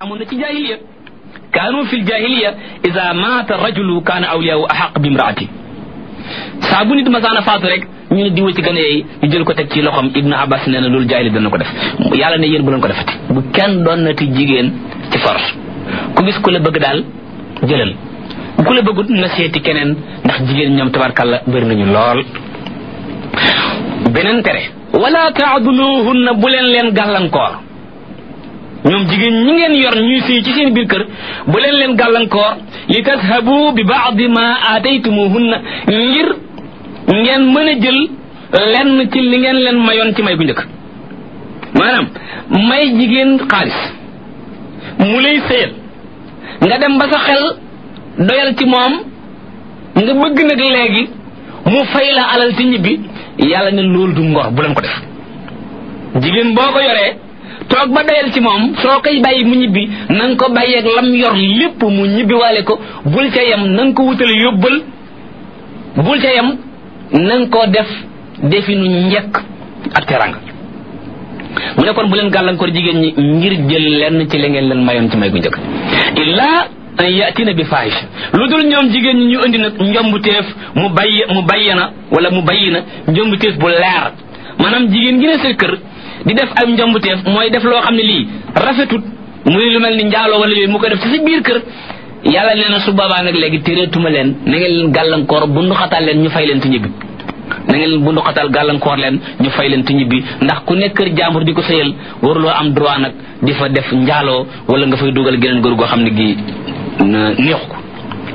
amoon na ci jahiliya kaanu fil jahiliya ida maata rajulu kaana awliyaahu ahaq bi imraati saa bu nit masaana faatu rek ñu ne diwa ci gën a yeey ñu jël ko teg ci loxom Ibnu Abbas nee na loolu jaahili dana ko def yàlla ne yéen bu leen ko defati bu kenn doon na ti jigéen ci force ku gis ku la bëgg daal jëlal ku la bëggut nga seeti keneen ndax jigéen ñoom tabarkalla bëri nañu lool. beneen tere wala taaduluhunna bu leen gàllankoor ñoom jigéen ñi ngeen yor ñuy sëy ci seen biir kër bu leen gàllankoor li tashabu bi baadi ma aataytumuhunna ngir ngeen mën a jël lenn ci li ngeen leen mayoon ci may gu njëkk maanaam may jigéen xaalis mu lay sëyal nga dem ba sa xel doyal ci moom nga bëgg nag léegi mu fay la alal ci ñibbi yàlla ne loolu du ngor bu leen ko def jigéen boo ko yoree toog ba doyal ci moom soo koy bàyyi mu ñibbi na nga ko bàyyeeg lam yor lépp mu ñibbi waale ko bul ca yem na nga ko wutal yóbbal bul ca yem na nga ko def definu njëkk ak teranga mu ne kon bu leen gàllankoor jigéen ñi ngir jël lenn ci la ngeen leen mayoon ci may gu njëkk illaa an yatina bi fahisha lu dul ñoom jigéen ñi ñu indi nag njombuteef mu bayyana wala mu bayyina njombuteef bu leer maanaam jigéen gi ne sa kër di def ay njombuteef mooy def loo xam ne lii rafetut muy lu mel ni njaaloo wala yooyu mu koy def ci biir kër yàlla nee na su boobaa nag léegi téreetuma leen na ngeen leen gàllankoor bundu xataal leen ñu fay leen ti ñibbi na ngeen leen bundu xataal gàllankoor leen ñu fay leen ti ñibbi ndax ku nekk kër jàmbur di ko sëyal waruloo am droit nag di fa def njaaloo wala nga fay dugal geneen góor goo xam ne gi neexu ko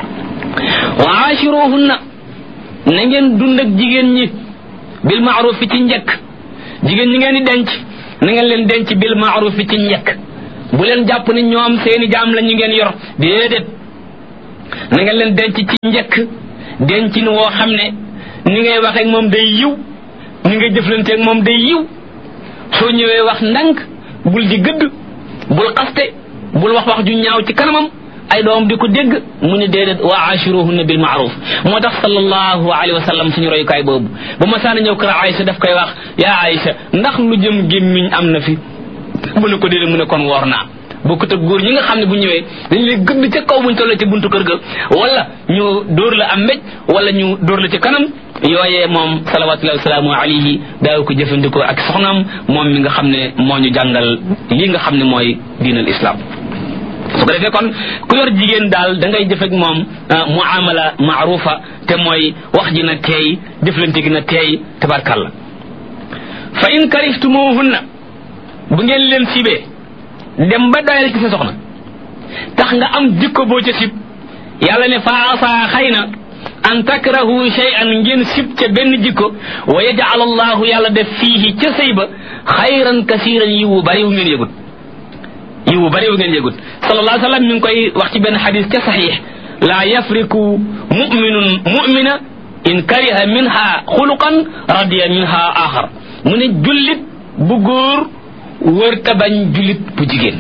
wa aashiruhunna na ngeen dund ak jigéen ñi bil ma'ruf fi ci njëkk jigéen ñi ngeen di denc na ngeen leen denc bil ma'ruf fi ci njëkk bu leen jàpp ne ñoom seeni jaam la ñu ngeen yor déedéet na ngeen leen denc ci njëkk dencin woo xam ne ni ngay waxee ak moom day yiw ni ngay jëflante ak moom day yiw soo ñëwee wax ndànk bul di gëdd bul xaste bul wax ju ñaaw ci kanamam ay doom di ko dégg mu ne déedéet wa ashiruhunna bil ma'ruf moo tax sallallahu alayhi wa sallam suñu royukaay boobu ba ma saana ñëw kër Aïcha daf koy wax yaa Aïcha ndax lu jëm gémmiñ am na fi mu ne ko déedéet mu ne kon woor naa bokkut ak góor ñi nga xam ne bu ñëwee dañ lay gëdd ca kaw buñ tollee ci buntu kër ga wala ñu dóor la am mbéj wala ñu dóor la ci kanam yooyee moom salawatullahi wasalaamu alayhi daaw ko jëfandikoo ak soxnaam moom mi nga xam ne moo ñu jàngal lii nga xam ne mooy diinal islam su ko defee kon ku yor jigéen daal da ngay jëf ak moom muamala maarufa te mooy wax ji na teey jëflante gi na teey tabarkalla fa in karihtumuhunna bu ngeen leen sibee dem ba doyal ci sa soxna tax nga am jikko boo ca sib yàlla ne fa asa xëy na an takrahu shay'an ngeen sib ca benn jikko wa yaj'al allahu yàlla def fiihi ca sëy ba xayran kasiran yiwu bari wu ngeen yëgut yiwu bari wu ngeen yëgut sallallahu alayhi wa sallam mi ngi koy wax ci benn xadis ca saxiix laa yafriku muminun mumina in kariha minha xuluqan radiya minha axar mu ne jullit bu góor wër ta bañ jullit bu jigéen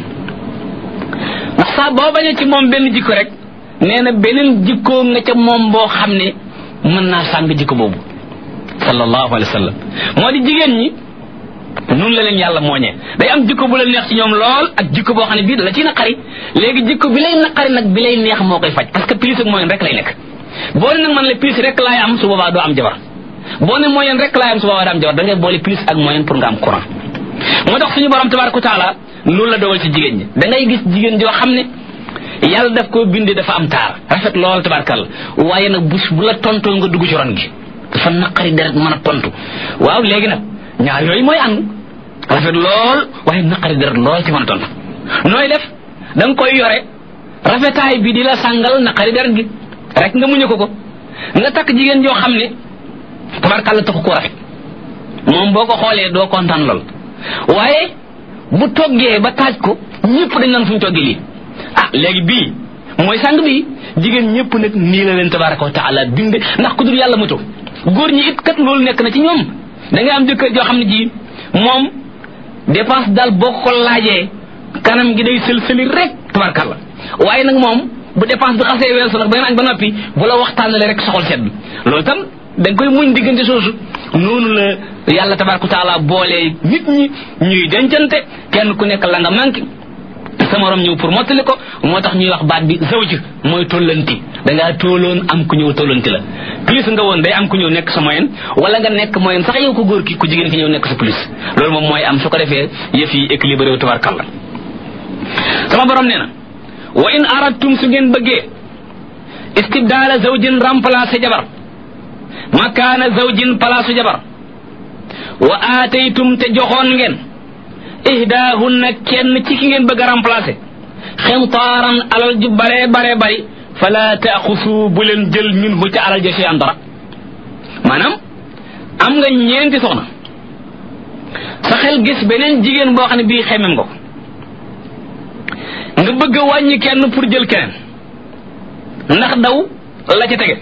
ndax saa boo bañee ci moom benn jikko rek nee na beneen jikkoo nga ca moom boo xam ne mën naa sàng jikko boobu sallallahu alayhi wa sallam moo di jigéen ñi nun la leen yàlla mooñee day am jikko bu la neex ci ñoom lool ak jikko boo xam ne bii da la ciy naqari léegi jikko bi lay naqari nag bi lay neex moo koy faj parce que plus ak moyen rek lay nekk boo ne nag man la plus rek laay am su boobaa doo am jabar boo ne moyen rek laay am su boobaa doo am jabar da ngay boole plus ak moyen pour nga am courant moo tax suñu borom tabaraka taala loolu la dogal ci jigéen ñi da ngay gis jigéen joo xam ne yàlla daf koo bindee dafa am taar rafet lool tabarakalla waaye nag bu la tontoo nga dugg ci ron gi dafa naqari deret mën a tontu waaw léegi nag ñaar yooyu mooy ànd rafet lool waaye naqari deret lool ci mën a tontu nooy def da nga koy yore rafetaay bi di la sàngal naqari deret gi rek nga muñe ko nga takk jigéen joo xam ne tabarakalla taxu ko rafet moom boo ko xoolee doo kontaan lool waaye bu toggee ba taaj ko ñëpp dañ naan fu ñu toggee lii léegi bii mooy sang bi jigéen ñëpp nag nii la leen tabaraka wa taala binde ndax ku dul yàlla moto góor ñi it kat loolu nekk na ci ñoom da ngay am jëkkër joo xam ne ji moom dépense daal boo ko laajee kanam gi day sël-sëli rek tabarakalla waaye nag moom bu dépense bi xasee weesu nag ba ngeen añ ba noppi bu la waxtaanale rek soxol sedd loolu tam da nga koy muñ diggante soosu noonu la yàlla tabaraka wa taala boolee nit ñi ñuy dencante kenn ku nekk la nga manqué sa morom ñëw pour mottali ko moo tax ñuy wax baat bi zawj mooy tollanti da ngaa tooloon am ku ñëw tollanti la plus nga woon day am ku ñëw nekk sa moyen wala nga nekk moyen sax yow ko góor ki ku jigéen ki ñëw nekk sa plus loolu moom mooy am su ko defee yëf yi équilibré wu tabarkalla sama borom nee na wa in aradtum su ngeen bëggee istibdaala zawjin remplacer jabar makaana zawjin palaasu jabar wa aataytum te joxoon ngeen ihdaahunna kenn ci ki ngeen bëgg a remplacer xintaaran alal ju bare bare bari fala taaxusu bu leen jël minhu ca alal ja shay'an dara maanaam am nga ñeenti soxna sa xel gis beneen jigéen boo xam ne bii xemem nga ko nga bëgg a wàññi kenn pour jël keneen ndax daw la ca tege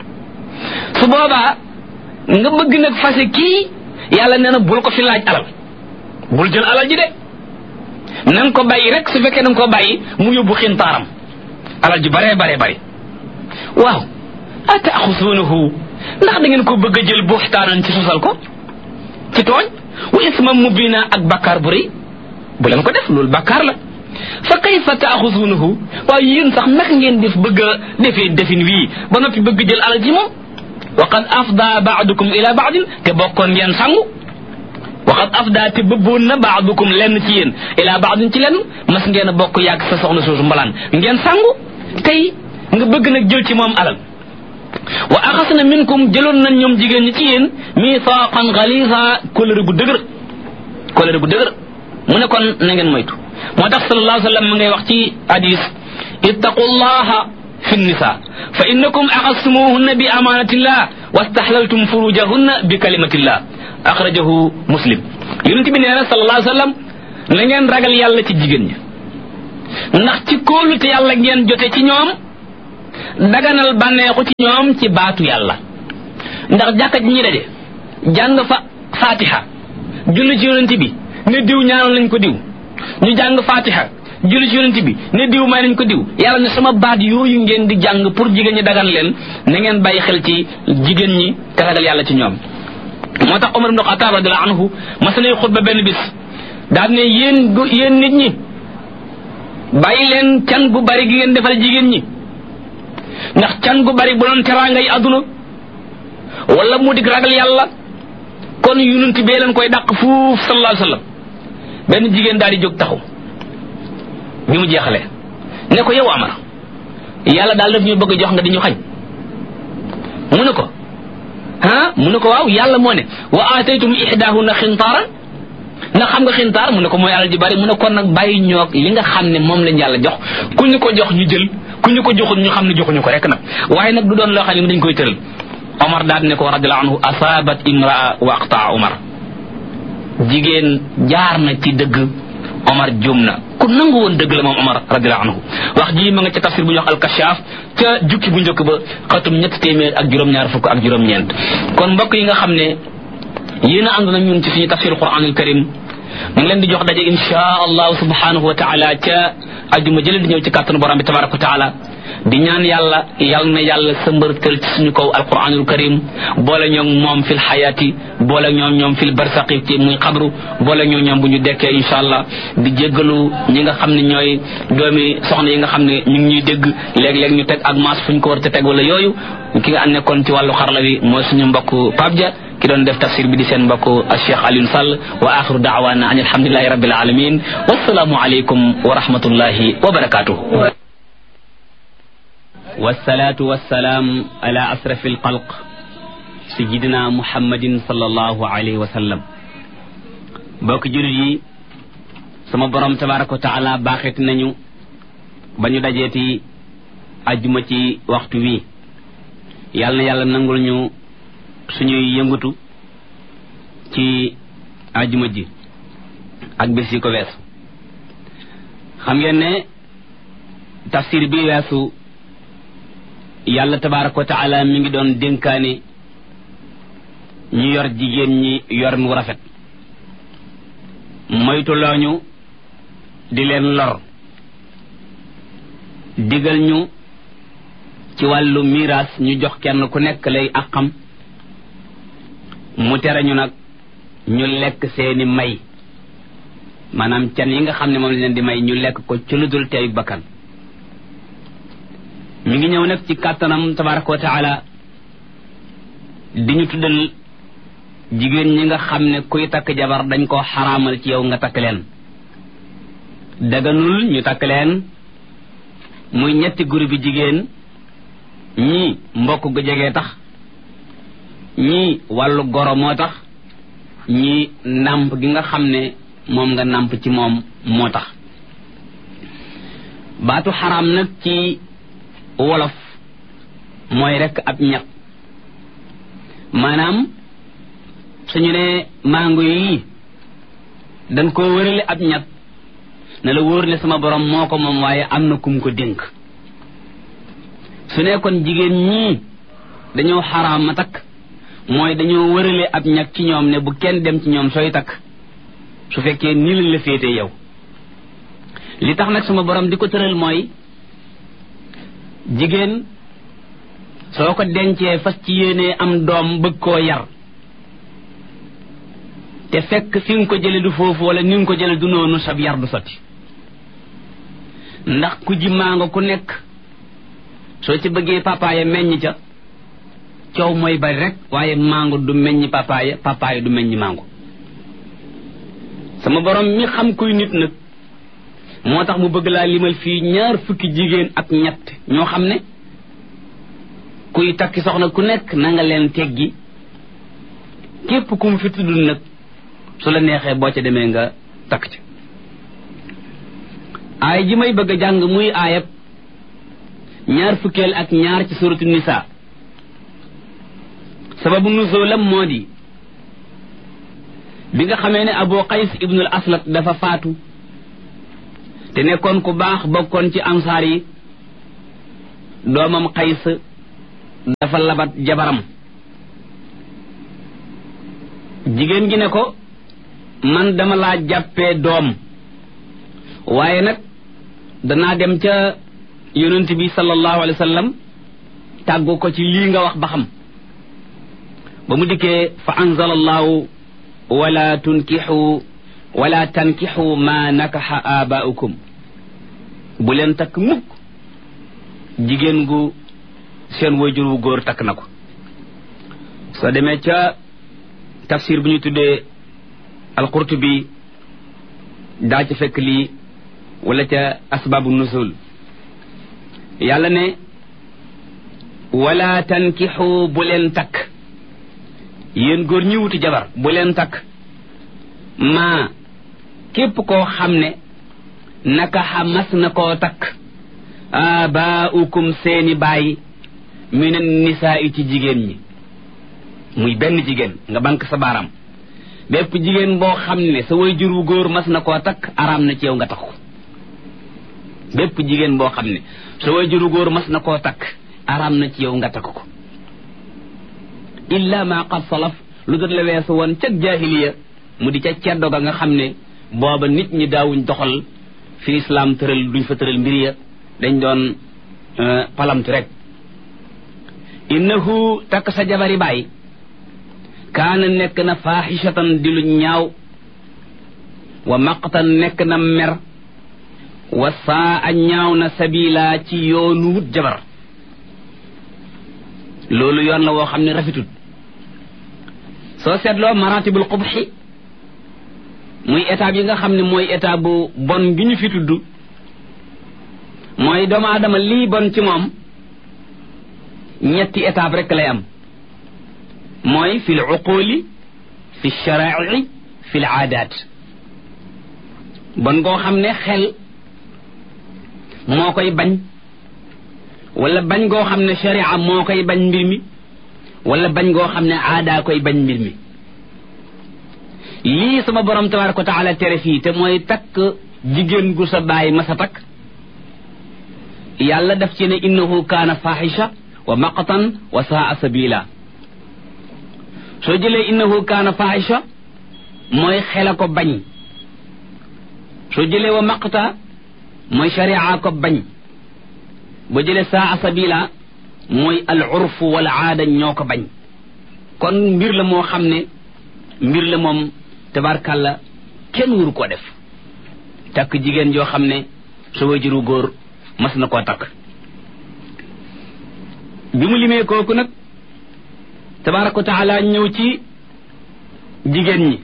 su boobaa nga bëgg nag fase kii yàlla nee na bul ko fi laaj alal bul jël alal ji de na nga ko bàyyi rek su fekkee na nga ko bàyyi mu yóbbu xintaaram alal ji bare bare bare waaw ataaxusuunahu ndax da ngeen ko bëgg a jël buxtaanan ci sosal ko ci tooñ wa isman mubina ak bakkaar bu rëy bu leen ko def loolu bakkaar la fa kayfa taaxusuunahu waaye yéen sax naka ngeen def bëgg a defee defin wii ba noppi bëgg jël alal ji moom wa qad afda baadukum ila baadin te bokkoon ngeen sangu wa qad afda te bëbboon na baadukum lenn ci yéen ila baadin ci lenn mas ngeen a bokk yàgg sa soxna soosu mbalaan ngeen sangu tey nga bëgg nag jël ci moom alal wa axasna minkum jëloon nañ ñoom jigéen ñi ci yéen mithaqan ghalisa kóllëre gu dëgër mu ne kon na ngeen moytu moo tax sallallahu alayhi wa sallam ma ngay wax ci hadis ittaqullaha fi nisa fa innakum axastumuhunna bi amanatillah wastahlaltum furujahunna bi kalimatillah axrajahu muslim yonent bi nee na sallallahu alayhi wa sallam na ngeen ragal yàlla ci jigéen ñi ndax ci kóolute yàlla ngeen jote ci ñoom daganal bànneexu ci ñoom ci baatu yàlla ndax jàkka ji ñi daje jàng fa fatiha julli ci yonent bi ne diw ñaanal nañ ko diw ñu jàng fatiha julli ci yonent bi ne diw may nañ ko diw yàlla ne sama baat yooyu ngeen di jàng pour jigéen ñi dagan leen na ngeen bàyyi xel ci jigéen ñi te ragal yàlla ci ñoom moo tax Umar ibn Khattab radiyallahu anhu mas nay xutba benn bis daal ne yéen nit ñi bàyyi leen can gu bari gi ngeen defal jigéen ñi ndax can gu bari bu doon teraanga yi àdduna wala mu dig ragal yàlla kon yonent bee leen koy dàq fuuf sallallahu alayhi wasallam benn jigéen daal di jóg taxaw bi mu jeexalee ne ko yow Amar yàlla daal daf ñu bëgg jox nga di ñu xañ mu ne ko mu ne ko waaw yàlla moo ne wa aataytum ihdahunna xintaaran ndax xam nga xintaar mu ne ko mooy alal ji bari mu ne kon nag bàyyi ñoog li nga xam ne moom lañ yàlla jox ku ñu ko jox ñu jël ku ñu ko joxul ñu xam ne joxuñu ko rek nag waaye nag du doon loo xam ne dañ koy tëral Omar daal ne ko radiyallahu anhu asabat imraa wa aqtaa Omar jigéen jaar na ci dëgg Omar juum na ku nangu woon dëgg la moom Omar radiyallahu anhu wax ji ma nga ca tafsir bu ñu wax al-Kashaf ca jukki bu njëkk ba xatum 324 fukk ak juróom-ñeent kon mbokk yi nga xam ne yéen a ànd na ñun ci suñu tafsir Qur'anul Karim ñu ngi leen di jox daje insha Allah subhanahu wa ta'ala ca ajuma jëlee di ñëw ci kàttanu borom bi tabaraka wa ta'ala di ñaan yàlla yal na yàlla sëmbërtal ci suñu kaw alquranul karim boole ñoom moom fil xayaati boole ñoom fil barsaqi ci muy xabru boole ñoom bu ñu dekkee insha allah di jéggalu ñi nga xam ne ñooy doomi soxna yi nga xam ne ñu ngi ñuy dégg léeg-léeg ñu teg ak maas fu ñu ko war a teg wala yooyu ki nga am nekkoon ci wàllu xarala wi mooy suñu mbokk Pape Dia ki doon def tafsir bi di seen mbokk Cheikh Alioune Sall wa axiru da'wana an alhamdulillahi rabbil alamin wassalaamu alaykum wa rahmatullahi wa barakatuh والصلاة والسلام على أشرف الخلق سيدنا محمد صلى الله عليه وسلم بوك جولي سما بروم تبارك وتعالى باخيت نانيو بانيو داجيتي اجuma ci waxtu wi yalla yalla nangul ñu suñuy yëngutu ci aljuma ji ak bés yi ko weesu xam ngeen ne tafsir bi weesu yàlla tabaraka wa taala mi ngi doon dénkaane ñu yor jigéen ñi yor mu rafet moytu looñu di leen lor digal ñu ci wàllu miraas ñu jox kenn ku nekk lay àqam mu tere ñu nag ñu lekk seeni may maanaam can yi nga xam ne moom la leen di may ñu lekk ko ci lu dul teeyu bakkan mi ngi ñëw nag ci kàttanam tabaraka wa taala di ñu tuddal jigéen ñi nga xam ne kuy takk jabar dañ koo xaraamal ci yow nga takk leen daganul ñu takk leen muy ñetti groupe bi jigéen ñii mbokk gu jege tax ñii wàllu goro moo tax ñii nàmp gi nga xam ne moom nga nàmp ci moom moo tax baatu xaraam nag ci wolof mooy rekk ab ñag maanaam suñu ne mango yi dañ koo wërale ab ñag ne la wóor ne sama borom moo ko moom waaye am na kum ko dénk su ne kon jigéen ñii dañoo xaraam ma takk mooy dañoo wërale ab ñag ci ñoom ne bu kenn dem ci ñoom sooy takk su fekkee nii lañ la féete yow li tax nag sama borom di ko tëral mooy jigéen soo ko dencee fas ci yéenee am doom bëgg koo yar te fekk fi nga ko jële du foofu wala ni nga ko jële du noonu sab yar du sotti ndax ku ji mango ku nekk soo ci bëggee papaaya meññ ca coow mooy bari rek waaye mango du meññ papaaya du meññ mango sama borom mi xam kuy nit nag moo tax mu bëgg laa limal fii 20 jigéen ak ñett ñoo xam ne kuy takki soxna ku nekk na nga leen teggi képp ku mu fi tudd nag su la neexee boo ca demee nga takk ci aaya ji may bëgg a jàng muy aayab 22 ak ñaar ci suratu nisa sababu nuzulam moo di bi nga xamee ne Abu Qays ibnul Aslat dafa faatu te nekkoon ku baax bokkoon ci ansaar yi doomam Qays dafa labat jabaram jigéen gi ne ko man dama laa jàppee doom waaye nag danaa dem ca yonent bi sallallahu alayhi wa sallam tàggu ko ci lii nga wax ba xam ba mu dikkee fa anzala allahu wala tankixu ma nakaxa abaaukum bu leen takk mukk jigéen gu seen wajur wu góor takk na ko soo demee ca tafsir bu ñu tuddee al-Qurtubi daa ci fekk lii wala ca asbaabu nuzul yàlla ne wala tankixu bu leen takk yéen góor ñi wuti jabar bu leen takk maa képp koo xam ne nakaxa mas na koo takk abaaukum seeni baay minan nisaa ci jigéen ñi muy benn jigéen nga bank sa baaraam bépp jigéen boo xam ne sa waajur wu góor mas na koo takk araam na ci yow nga takk ko bépp jigéen boo xam ne sa waajur wu góor mas na koo takk araam na ci yow nga takk ko illa ma qad salaf lu dul la weesu woon ca jaahiliya mu di ca ceddo ga nga xam ne booba nit ñi daawuñ doxal fi islaam tëral duñ fa tëral mbir ya dañ doon palamtu rek innahu takk sa jabari baay kaana nekk na faaxishatan di lu ñaaw wa maqtan nekk na mer wa saa a ñaaw na sabila ci yoonu wut jabar loolu yoon la woo xam ne rafetut soo seetloo maratibul qubxi muy étape yi nga xam ne mooy étape bu bon gi ñu fi tudd mooy doomu aadama lii bon ci moom ñetti étape rek lay am mooy fi l uquli fi sharaai fi l aadaat bon goo xam ne xel moo koy bañ wala bañ goo xam ne sharia moo koy bañ mbir mi wala bañ goo xam ne aadaa koy bañ mbir mi lii sama borom tabaraka wa taala tere fii te mooy takk jigéen gu sa baay ma sa takk yàlla daf ci ne innahu kaana fahisha wa maqtan wa saa sabila soo jëlee innahu kaana fahisha mooy xela ko bañ soo jëlee wa maqta mooy sharia ko bañ boo jëlee saa sabila mooy al urf wal aada ñoo ko bañ kon mbir la moo xam ne mbir la moom tabarkàlla kenn waru koo def takk jigéen joo xam ne sa wajuru góor mas na koo takk. bi mu limee kooku nag tabaaraka wa taala ñëw ci jigéen ñi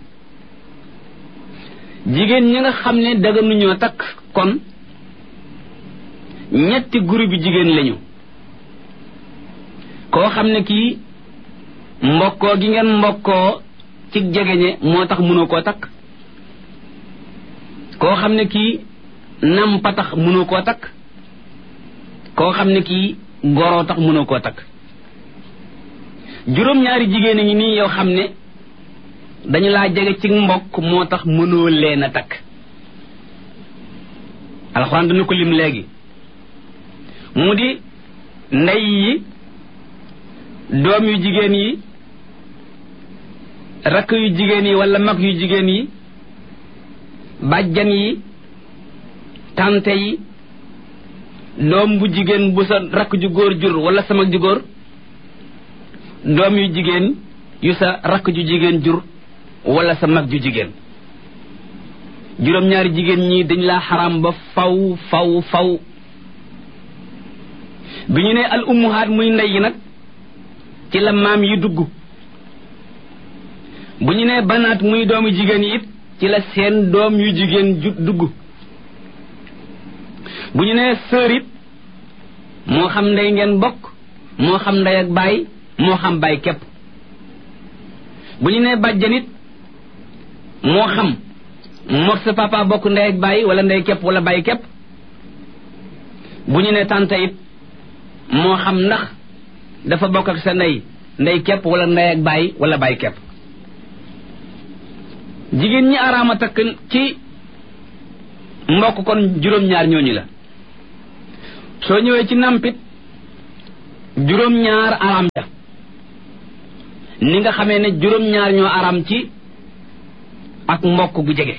nga xam ne daganuñoo takk kon ñetti groupe jigéen lañu. koo xam ne kii mbokkoo gi ngeen mbokkoo ci jegeñe moo tax mënoo koo takk. koo xam ne kii nampa tax mënoo koo takk. koo xam ne kii goroo tax mënoo koo takk. juróom-ñaari jigéen a ngi nii yoo xam ne dañu laa jege ci mbokk moo tax mënoo leen a takk. alxuraan dana ko lim léegi mu di ndey yi, doom yu jigéen yi, rakk yu jigéen yi wala mag yu jigéen yi, bàjjan yi, tante yi, doom bu jigéen bu sa rakk ju góor jur wala sa mag ju góor, doom yu jigéen yu sa rakk ju jigéen jur wala sa mag ju jigéen. juróom-ñaari jigéen ñi dañ laa xaraam ba faw faw faw. bi ñu ne al ummuhaat muy ndey yi nag ci la maam yi dugg. bu ñu nee banaat muy doomu jigéen yi it ci la seen doom yu jigéen dugg. bu ñu nee sœur it moo xam ndey ngeen bokk moo xam ndey ak baay moo xam baay képp. bu ñu nee bàjjan it moo xam mook sa papa bokk ndey ak baay wala ndey képp wala baay képp. bu ñu nee tante it moo xam ndax dafa bokk ak sa ndey képp wala ndey ak baay wala baay képp. jigéen ñi araama takk ci mbokk kon juróom-ñaar ñooñu la. soo ñëwee ci nampit juróom-ñaar araam ca ni nga xamee ne juróom-ñaar ñoo araam ci ak mbokk gu jege.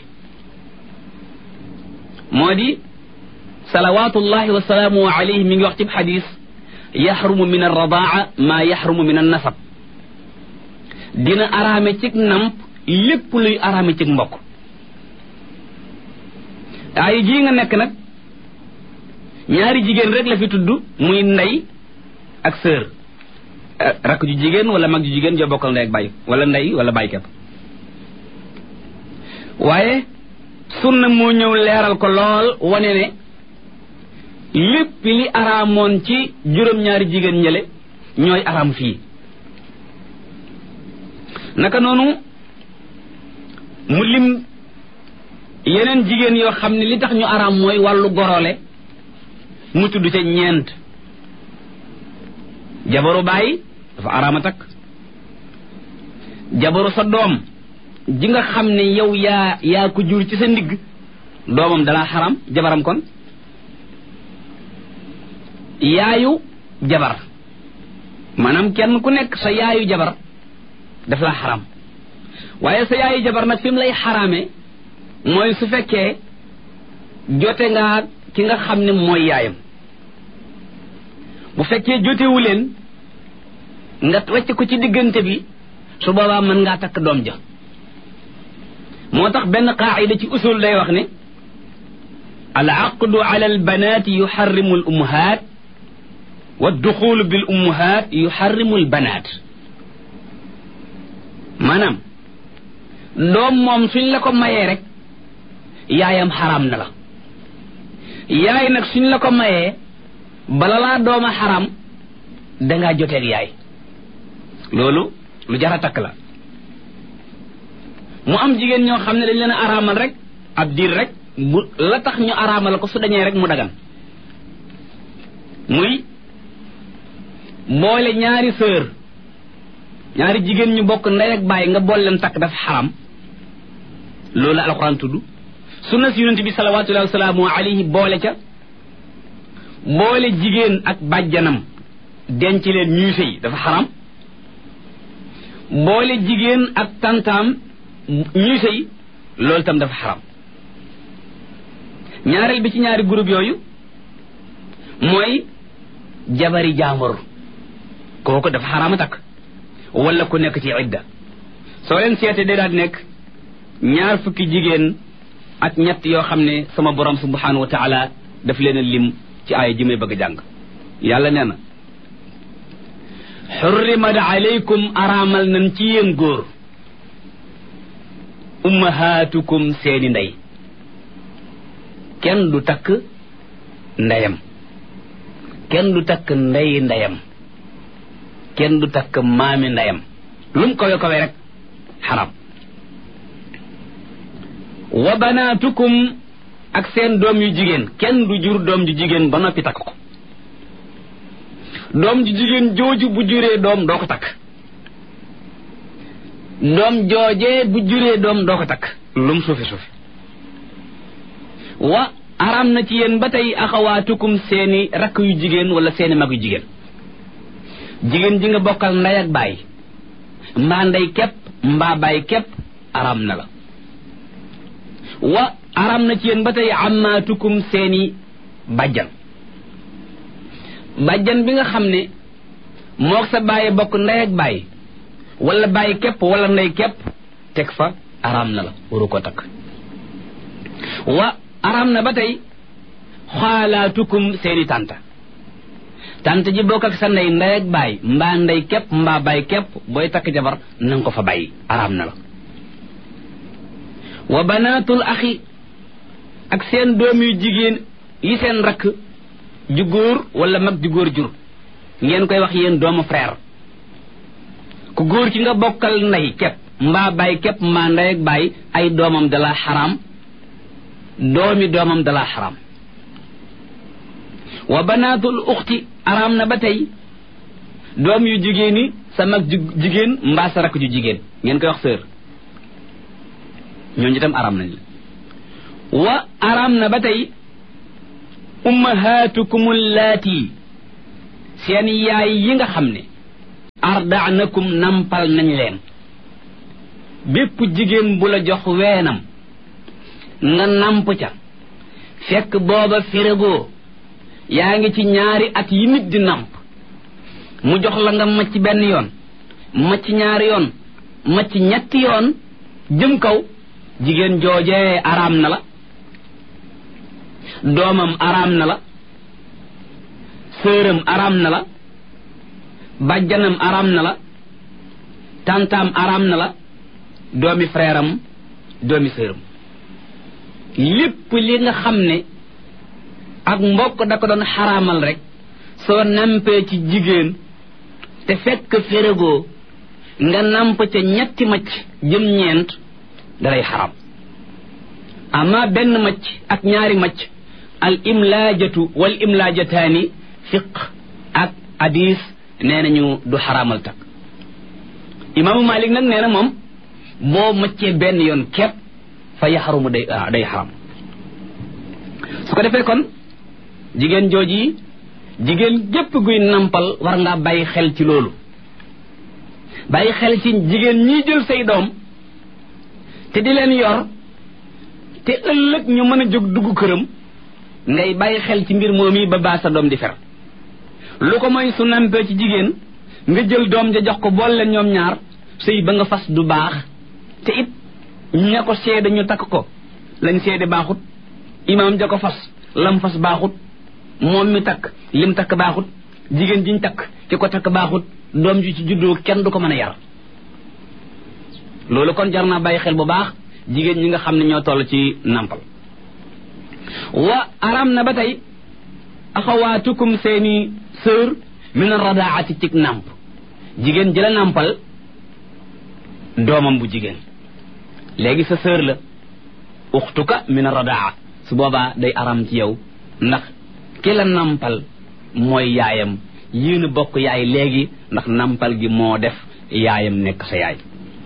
moo di salawaatullahi wa salaamu alayhi mi ngi wax ci xadis yaxrumu min arradaa maa yaxrumu min annasab. dina araame ci namp lépp luy araame ci mbokk. ay jii nga nekk nag ñaari jigéen rek la fi tudd muy ndey ak sœur, rakk ju jigéen wala mag ju jigéen joo bokkal ndey ak baay wala ndey wala baay képp. waaye sunna moo ñëw leeral ko lool wane ne lépp li araamoon ci juróom-ñaari jigéen ñële ñooy araam fii. naka noonu mu lim yeneen jigéen yoo xam ne li tax ñu araam mooy wàllu gorole mu tudd ca ñeent. jabaru baay dafa araama takk. jabaru sa doom ji nga xam ne yow yaa ko jur ci sa ndigg doomam dalaa xaram jabaram kon. yaayu jabar maanaam kenn ku nekk sa yaayu jabar daf laa xaram. waaye sa yaayu jabar nag fi mu lay xaraame mooy su fekkee jote nga ki nga xam ne mooy yaayam. bu fekkee jotewu leen nga wecc ko ci diggante bi su boobaa mën ngaa takk doom ja. moo tax benn qaacida ci usul day wax ne al aqdu ala al banaati yuxarrimu al ummahaat wa duxulu bil ummahaat yuxarrimu al banaat. maanaam doom moom suñ la ko mayee rek yaayam xaraam na la. yaay nag suñ la ko mayee bala laa dooma xaram dangaa joteeg yaay. loolu lu jara takk la. mu am jigéen ñoo xam ne dañ leen a araamal rek ab diir rek bu la tax ñu araamal ko su dañee rek mu dagan. muy boole ñaari sœur ñaari jigéen ñu bokk ndey ak baay nga boole leen takk dafa xaram. loolu la alxuraan tudd. sunna si yonent bi salawaatullahi wa salaamu alayhi boole ca boole jigéen ak bàjjanam denc leen ñuy sëy dafa xaram. boole jigéen ak tantaam ñuy sëy loolu tam dafa xaram. ñaareel bi ci ñaari groupe yooyu mooy jabari jaambur kooku dafa xaraama takk wala ku nekk ci idda. soo leen seete day daal nekk 20 jigéen ak ñett yoo xam ne sama borom subhanahu wa taala daf leen a lim ci aaya ji may bëgg a jàng yàlla nee na xurrimat alaykum araamal nañ ci yéen góor ummahatukum seeni ndey kenn du takk ndeyam kenn du takk ndeyi ndeyam kenn du takk maami ndeyam lu mu kawe kawe rek xaram wa banaatukum ak seen doom yu jigéen kenn du jur doom ju jigéen ba noppi takk ko doom ju jigéen jooju bu juree doom doo ko takk doom joojee bu juree doom doo ko takk lum suufi suufi wa araam na ci yéen ba tey axawaatukum seeni rakk yu jigéen wala seeni mag yu jigéen jigéen ji nga bokkal ndey ak baay mbaa ndey képp mbaa baay képp araam na la wa araam na ci yéen ba tey ammaatukum seeni bàjjan bàjjan bi nga xam ne mook sa baay bokk ndey ak baay wala baay képp wala ndey képp teg fa araam na la waru ko takk wa araam na ba tey xaalaatukum seeni tànta tànt ji bokk ak sa ndey ak baay mbaa ndey képp mbaa baay képp booy takk jabar nanga ko fa bàyyi araam na la wa banaatul axi ak seen doom yu jigéen yi seen rakk ju góor wala mag ju góor jur ngeen koy wax yéen doomu frère ku góor ci nga bokkal ndey képp mbaa baay képp mbaa ndey ak baay ay doomam dala xaraam doomi doomam dala xaraam wa banaatul uxti araam na ba tey doom yu jigéen yi sa mag jigéen mbaa sa rakk ju jigéen ngeen koy wax sœur ñooñu itam araam nañ la wa araam na ba tey ummahatukum allaati seen yaay yi nga xam ne ardaanakum nampal nañ leen bépp jigéen bu la jox weenam nga namp ca fekk booba féregoo yaa ngi ci ñaari at yi nit di namp mu jox la nga macc benn yoon macc ñaari yoon macc ñetti yoon jëm kaw jigéen joojee araam na la doomam araam na la sëram araam na la bàjjanam araam na la tantaam araam na la doomi frère am doomi sëram lépp li nga xam ne ak mbokk da ko doon xaraamal rek soo nampee ci jigéen te fekk féregoo nga namp ca ñetti macc jëm ñeent dalay xaram ama benn macc ak ñaari macc al imlaajatu wal imlaajataani fiq ak hadis nee nañu du xaraamal takk imaamu Malik nag nee na moom boo maccee benn yoon képp fa yaxarumu day xaram su ko defee kon jigéen jooji jigéen jépp guy nampal war ngaa bàyyi xel ci loolu bàyyi xel ci jigéen ñiy jël say doom te di leen yor te ëllëg ñu mën a jóg dugg këram ngay bàyyi xel ci mbir moom yi ba baa sa doom di fer lu ko mooy su nampee ci jigéen nga jël doom ja jox ko bool leen ñoom ñaar sëy ba nga fas du baax te it ña ko seede ñu takk ko lañ seede baaxut imaam ja ko fas lam fas baaxut moom mi takk lim takk baaxut jigéen jiñ takk ki ko takk baaxut doom ji ci juddoo kenn du ko mën a yar loolu kon jar naa bàyyi xel bu baax jigéen ñi nga xam ne ñoo toll ci nampal wa araam na ba tey axawaatukum seeni sœur min arradaati cig namp jigéen jëla nampal doomam bu jigéen léegi sa sœur la uxtuka min arradaa su boobaa day araam ci yow ndax ki la nampal mooy yaayam yéen a bokk yaay léegi ndax nampal gi moo def yaayam nekk sa yaay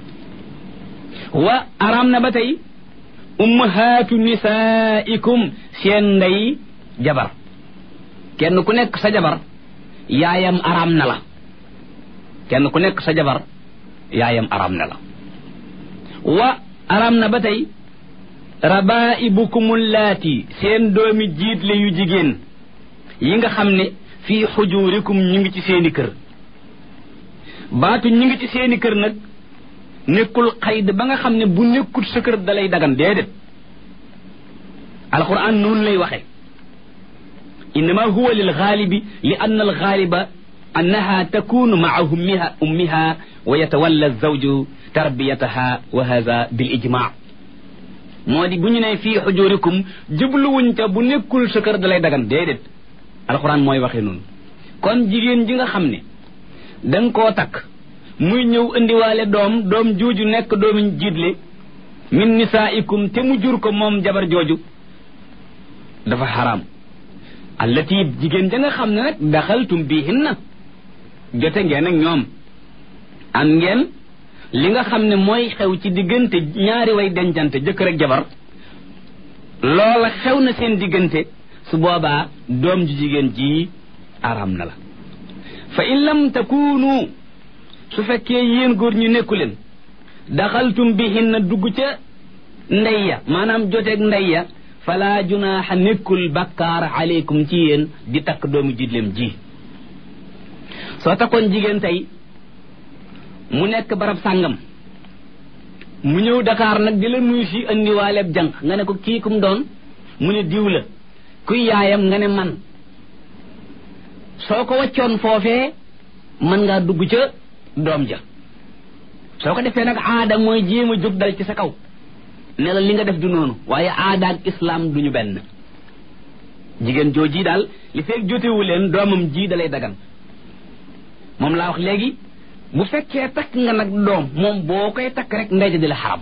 wa araam na ba tey ummahaatu nisaikum seen ndey jabar kenn ku nekk sa jabar yaayam araam na la kenn ku nekk sa jabar yaayam araam na la wa araam na ba tey rabaibukum allaati seen doomi jiitle yu jigéen yi nga xam ne fii xujurikum ñu ngi ci seeni kër baatu ñu ngi ci seeni kër nag nekkul xayd ba nga xam ne bu nekkul sa kër dalay dagan déedéet alquran noonu lay waxe innama huwa lil ghalibi li anna al ghaliba annaha takunu ma'a ummiha wa yatawalla az-zawju tarbiyataha wa hadha bil ijma' moo di bu ñu ne fii xujurikum jubluwuñ ca bu nekkul sa kër da lay dagan déedéet alquran mooy waxe noonu kon jigéen ji nga xam ne danga koo takk muy ñëw indiwaale doom jooju nekk doomiñ jiitle min nisaikum te mu jur ko moom jabar jooju dafa xaraam allati jigéen ja nga xam ne nag daxaltum bihinna jote ngeen ak ñoom am ngeen li nga xam ne mooy xew ci diggante ñaari way dencante jëkkër ak jabar loola xew na seen diggante su boobaa doom ju jigéen ji araam na la fa in lam takunu su fekkee yéen góor ñu nekku leen daxaltum bihinna dugg ca ndey ya maanaam joteeg ndey ya fala junaaxa nekkul bakkaar aleykum ci yéen di takk doomu jidleem ji soo takkoon jigéen tey mu nekk barab sàngam mu ñëw Dakar nag di la nuyu si andiwaaleeb jànq nga ne ko kii kum doon mu ne diw la kuy yaayam nga ne man soo ko waccoon foofee mën ngaa dugg ca doom ja soo ko defee nag aada mooy jéem a jóg dal ci sa kaw ne la li nga def du noonu waaye aada ak islam duñu benn jigéen jooji daal li fekk jotewu leen doomam ji dalay dagan moom laa wax léegi bu fekkee takk nga nag doom moom boo koy takk rek ndey ja di la xaram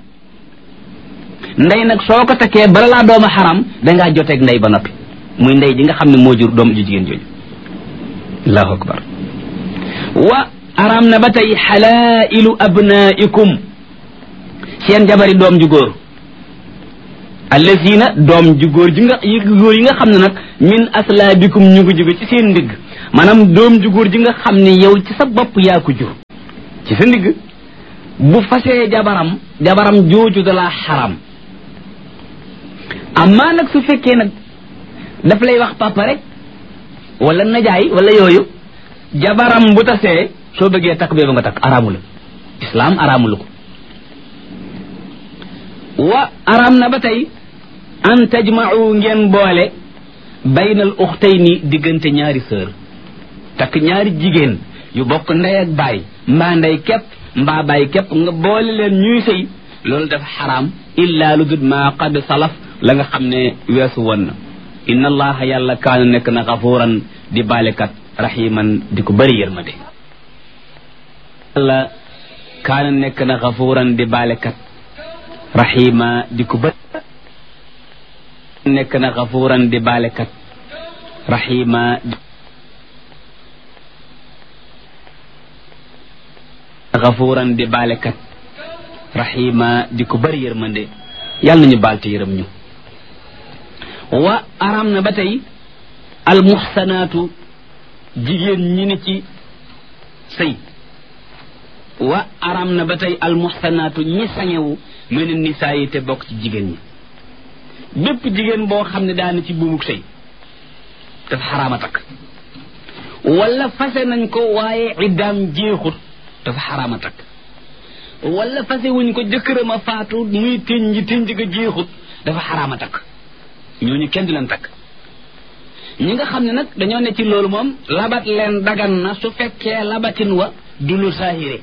ndey nag soo ko takkee bala laa dooma xaram dangaa joteeg ndey ba noppi muy ndey ji nga xam ne moo jur doom ju jigéen jooju allahu akbar wa araam na ba tey xalailu abnaikum seen jabari doom ju góor allazina doom ju góor ji nga góor yi nga xam ne nag min aslaabikum ñu ngi jóge ci seen ndigg maanaam doom ju góor ji nga xam ne yow ci sa bopp yaa ko jur ci sa ndigg bu fasee jabaram jooju da laa xaram amma nag su fekkee nag daf lay wax papa rek wala najaay wala yooyu jabaram bu tasee soo bëggee takk bee ba nga takk araamu la islam araamu la ko wa araam na ba tey an tajma'u ngeen boole baynal uxtayni diggante ñaari sœur takk ñaari jigéen yu bokk ndey ak baay mbaa ndey képp mbaa baay képp nga boole leen ñuy sëy loolu dafa xaraam illa lu dul maa qad salaf la nga xam ne weesu woon na inna allaha yàlla kaana nekk na gafuuran di baalekat rahiman di ko bëri yërmande yàlla kaana nekk na gafuuran di baalekat rahima di ko bëri nekk na gafuuran di baalekat rahima gafuuran di baalekat rahima di ko bëri yërmande yàlla nañu baal te yërëm ñu wa araam na ba tey almuxsanaatu jigéen ñi ne ci sëy wa araam na ba tey almuxsanaatu ñi sañewu mel nisaa yi te bokk ci jigéen ñi bépp jigéen boo xam ne daana ci buumuk sëy dafa xaraama takk wala fase nañ ko waaye iddaam jeexut dafa xaraama takk wala fase wuñ ko jëkkëram a faatu muy tënj ga jeexut dafa xaraama takk ñooñu kenn di leen takk ñi nga xam ne nag dañoo ne ci loolu moom labat leen dagan na su fekkee labatin wa du lu saahire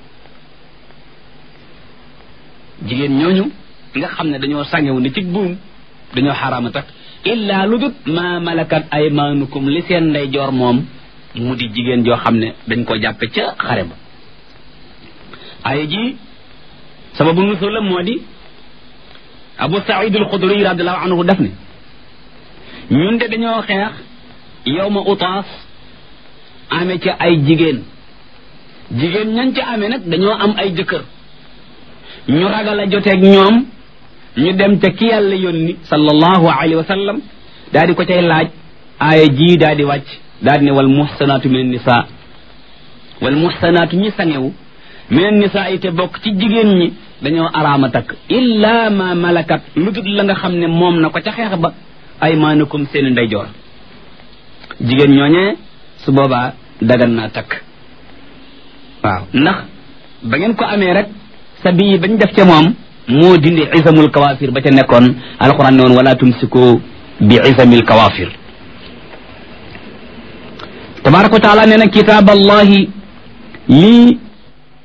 jigéen ñooñu nga xam ne dañoo sangewu ne ci buum dañoo xaraama takk illa lu dut ma malakat aymaanukum li seen ndeyjoor moom mu di jigéen joo xam ne dañ ko jàppe ca xare ba ay ji sababu nusul la moo di Abu Saïd al-Xudri radiyallahu anhu def ne ñun de dañoo xeex yawma Utaas amee ca ay jigéen ñan ca amee nag dañoo am ay jëkkër ñu ragal a joteeg ñoom ñu dem ca ki yàlla yónni sallallahu alayhi wa sallam daal di ko cay laaj aaya ji daal di wàcc daal di ne wal muhsanaatu min nisaa wal muhsanaatu ñi sangewu min nisaa yi te bokk ci jigéen ñi dañoo araama takk illa ma malakat lu dul la nga xam ne moom na ko ca xeex ba aymaanukum seen ndeyjoor jigéen ñooñee su boobaa dagan naa takk waaw ndax ba ngeen ko amee rek sa bii bañ def ca moom moo dindi isamul kawaafir ba ca nekkoon alquran ne woon wala tumsiku bi isamil kawafir. tabaraka wa taala nee na kitaaballahi lii